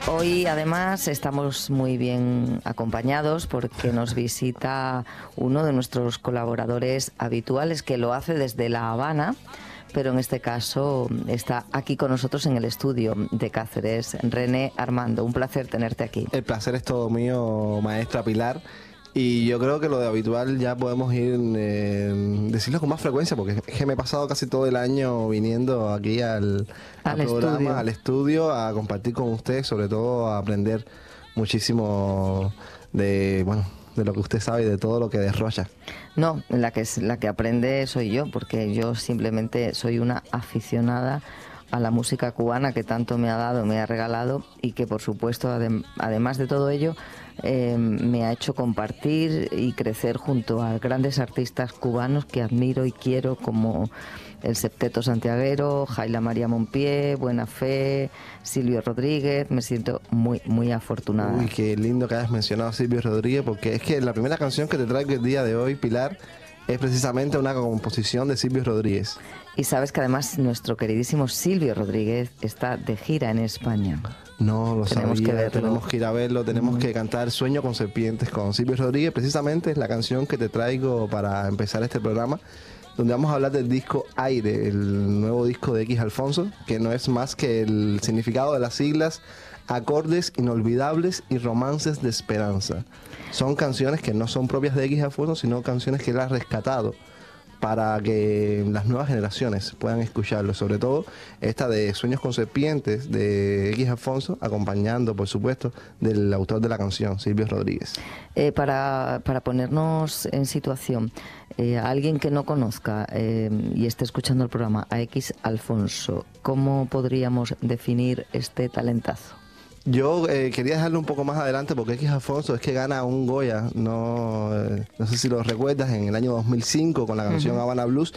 Hoy además estamos muy bien acompañados porque nos visita uno de nuestros colaboradores habituales que lo hace desde La Habana, pero en este caso está aquí con nosotros en el estudio de Cáceres. René Armando, un placer tenerte aquí. El placer es todo mío, maestra Pilar. Y yo creo que lo de habitual ya podemos ir, decirlo con más frecuencia, porque es que me he pasado casi todo el año viniendo aquí al programa, al estudio, a compartir con ustedes, sobre todo a aprender muchísimo de lo que usted sabe y de todo lo que derrocha. No, la que aprende soy yo, porque yo simplemente soy una aficionada a la música cubana que tanto me ha dado, me ha regalado, y que por supuesto, además de todo ello, me ha hecho compartir y crecer junto a grandes artistas cubanos que admiro y quiero, como el Septeto Santiaguero, Jaila María Monpié, Buena Fe, Silvio Rodríguez. Me siento muy, muy afortunada. Uy, qué lindo que hayas mencionado a Silvio Rodríguez, porque es que la primera canción que te traigo el día de hoy, Pilar, es precisamente una composición de Silvio Rodríguez. Y sabes que además nuestro queridísimo Silvio Rodríguez está de gira en España. No lo tenemos sabía, que verlo. Tenemos que ir a verlo, tenemos que cantar Sueño con Serpientes con Silvio Rodríguez. Precisamente es la canción que te traigo para empezar este programa, donde vamos a hablar del disco Aire, el nuevo disco de X Alfonso, que no es más que el significado de las siglas Acordes Inolvidables y Romances de Esperanza. Son canciones que no son propias de X Alfonso, sino canciones que él ha rescatado para que las nuevas generaciones puedan escucharlo, sobre todo esta de Sueños con Serpientes de X Alfonso, acompañando, por supuesto, del autor de la canción, Silvio Rodríguez. Para ponernos en situación, alguien que no conozca y esté escuchando el programa a X Alfonso, ¿cómo podríamos definir este talentazo? Yo quería dejarlo un poco más adelante porque X Alfonso es que gana un Goya, no sé si lo recuerdas, en el año 2005 con la canción Habana Blues,